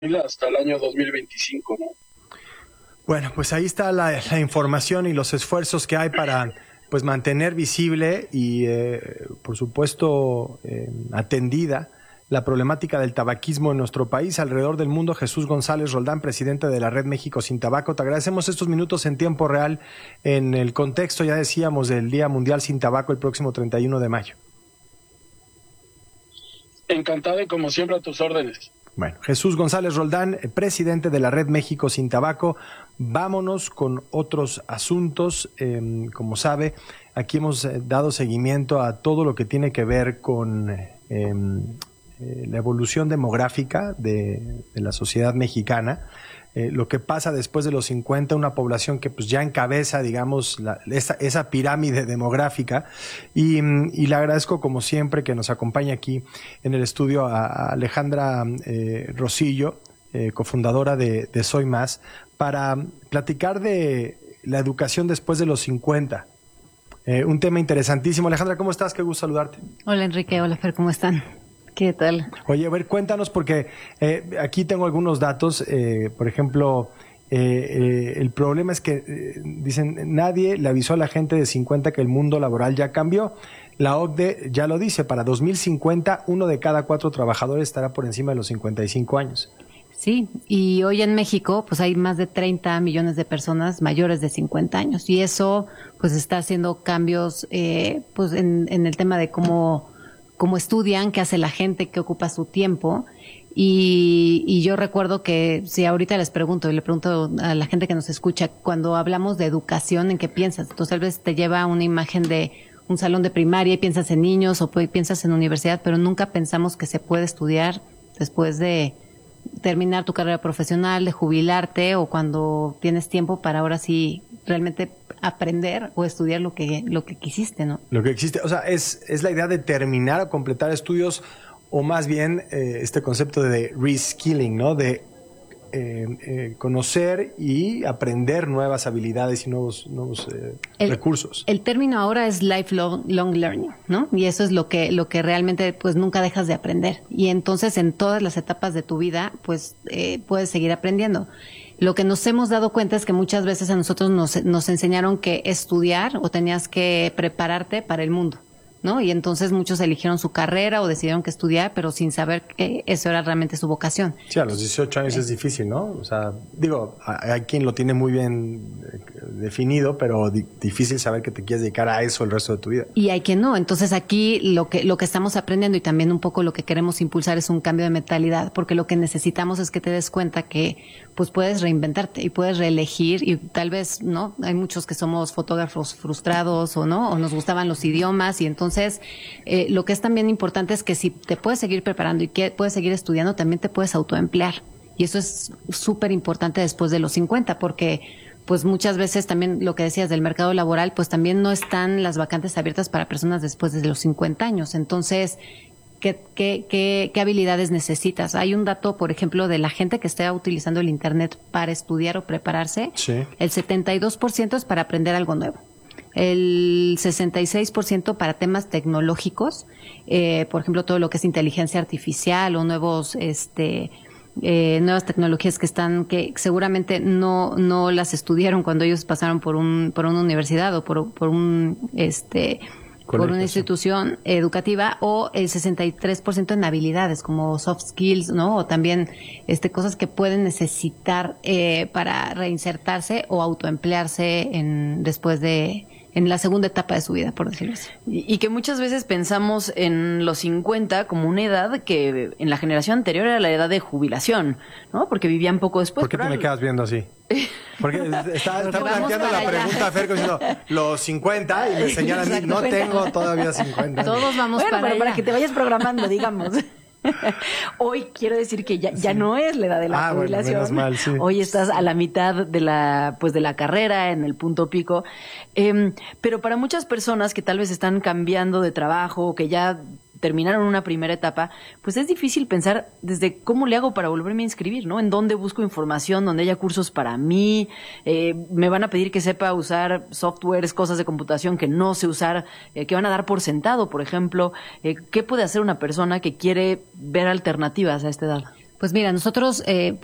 hasta el año 2025, ¿no? Bueno, pues ahí está la información y los esfuerzos que hay para pues mantener visible y por supuesto atendida la problemática del tabaquismo en nuestro país, alrededor del mundo. Jesús González Roldán, presidente de la Red México Sin Tabaco. Te agradecemos estos minutos en tiempo real en el contexto, ya decíamos, del Día Mundial Sin Tabaco el próximo 31 de mayo. Encantado y como siempre a tus órdenes. Bueno, Jesús González Roldán, presidente de la Red México Sin Tabaco. Vámonos con otros asuntos. Como sabe, aquí hemos dado seguimiento a todo lo que tiene que ver con la evolución demográfica de la sociedad mexicana. Lo que pasa después de los 50, una población que pues ya encabeza, digamos, esa pirámide demográfica, y le agradezco como siempre que nos acompañe aquí en el estudio a Alejandra Rosillo, cofundadora de Soy Más, para platicar de la educación después de los 50. Un tema interesantísimo. Alejandra, ¿cómo estás? Qué gusto saludarte. Hola Enrique, hola Fer, ¿cómo están? ¿Qué tal? Oye, a ver, cuéntanos, porque aquí tengo algunos datos. Por ejemplo, el problema es que dicen, nadie le avisó a la gente de 50 que el mundo laboral ya cambió. La OCDE ya lo dice, para 2050 1 de cada 4 trabajadores estará por encima de los 55 años. Sí, y hoy en México pues hay más de 30 millones de personas mayores de 50 años y eso pues está haciendo cambios pues en el tema de cómo estudian, qué hace la gente, qué ocupa su tiempo. Y yo recuerdo que si ahorita les pregunto y le pregunto a la gente que nos escucha, cuando hablamos de educación, ¿en qué piensas? Entonces tal vez te lleva una imagen de un salón de primaria y piensas en niños o piensas en universidad, pero nunca pensamos que se puede estudiar después de terminar tu carrera profesional, de jubilarte o cuando tienes tiempo para ahora sí realmente aprender o estudiar lo que quisiste, ¿no? Lo que existe, o sea, es la idea de terminar o completar estudios, o más bien este concepto de reskilling, ¿no? De conocer y aprender nuevas habilidades y nuevos recursos. El término ahora es lifelong learning, ¿no? Y eso es lo que realmente pues nunca dejas de aprender. Y entonces en todas las etapas de tu vida pues puedes seguir aprendiendo. Lo que nos hemos dado cuenta es que muchas veces a nosotros nos enseñaron que estudiar o tenías que prepararte para el mundo, ¿no? Y entonces muchos eligieron su carrera o decidieron que estudiar, pero sin saber que eso era realmente su vocación. Sí, a los 18 años es difícil, ¿no? O sea, digo, hay quien lo tiene muy bien definido, pero difícil saber que te quieres dedicar a eso el resto de tu vida. Y hay quien no. Entonces aquí lo que estamos aprendiendo y también un poco lo que queremos impulsar es un cambio de mentalidad, porque lo que necesitamos es que te des cuenta que pues puedes reinventarte y puedes reelegir y tal vez, ¿no? Hay muchos que somos fotógrafos frustrados o no, o nos gustaban los idiomas y entonces lo que es también importante es que si te puedes seguir preparando y que puedes seguir estudiando, también te puedes autoemplear. Y eso es súper importante después de los 50 porque pues muchas veces también lo que decías del mercado laboral, pues también no están las vacantes abiertas para personas después de los 50 años. Entonces, ¿qué habilidades necesitas? Hay un dato, por ejemplo, de la gente que está utilizando el Internet para estudiar o prepararse. Sí. El 72% es para aprender algo nuevo. El 66% para temas tecnológicos, por ejemplo, todo lo que es inteligencia artificial o nuevas tecnologías que seguramente no las estudiaron cuando ellos pasaron por una universidad o por una institución educativa, o el 63% en habilidades como soft skills, ¿no? O también cosas que pueden necesitar para reinsertarse o autoemplearse después en la segunda etapa de su vida, por decirlo así. Y que muchas veces pensamos en los 50 como una edad que en la generación anterior era la edad de jubilación, ¿no? Porque vivían poco después. ¿Por qué te me quedas viendo así? Porque está planteando la pregunta a Fer diciendo los 50 y me señala a mí, no tengo todavía 50. Todos vamos para que te vayas programando, digamos. Hoy quiero decir que ya no es la edad de la jubilación. Bueno, menos mal, sí. Hoy estás a la mitad de la carrera, en el punto pico. Pero para muchas personas que tal vez están cambiando de trabajo, que ya terminaron una primera etapa, pues es difícil pensar desde cómo le hago para volverme a inscribir, ¿no? En dónde busco información, donde haya cursos para mí, me van a pedir que sepa usar softwares, cosas de computación que no sé usar, que van a dar por sentado, por ejemplo. ¿Qué puede hacer una persona que quiere ver alternativas a esta edad? Pues mira, nosotros